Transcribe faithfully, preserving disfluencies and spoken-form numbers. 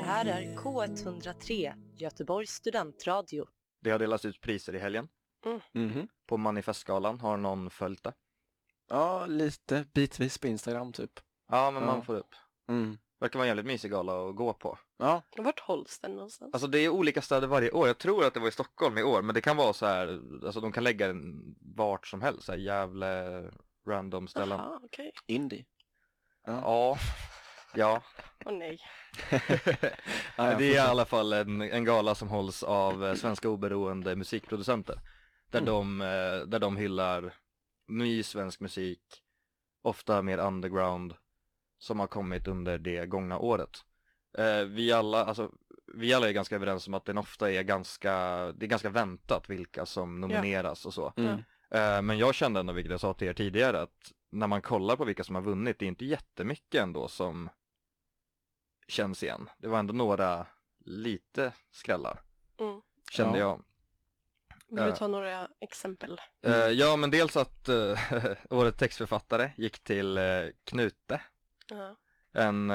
här är K ett noll tre, Göteborgs studentradio. Det har delats ut priser i helgen. Mm. Mhm. På manifestskalan har någon följt det. Ja, lite bitvis på Instagram typ. Ja, men Ja. man får upp. Mm. Verkar vara en jävligt mysig gala att gå på. Ja, Vart hålls den någonstans? Alltså det är olika städer varje år. Jag tror att det var i Stockholm i år. Men det kan vara så här, alltså de kan lägga den vart som helst. Så här Gävle, random ställen. Jaha, okej. indie. Ja. Ja, ja. Åh nej. Ja, Men jag det är i förstår. alla fall en, en gala som hålls av eh, svenska oberoende musikproducenter. Där, Mm. de, eh, där de hyllar ny svensk musik, ofta mer underground, som har kommit under det gångna året. Eh, vi alla, alltså, vi alla är ganska överens om att den ofta är ganska, det är ganska väntat vilka som nomineras och så. Mm. Eh, men jag kände ändå, vilket jag sa till er tidigare, att när man kollar på vilka som har vunnit, det är inte jättemycket ändå som känns igen. Det var ändå några lite skrällar, Mm. kände Ja. jag. Vill du Ja. ta några exempel? Eh, ja, men dels att uh, årets textförfattare gick till uh, Knute, Ja. en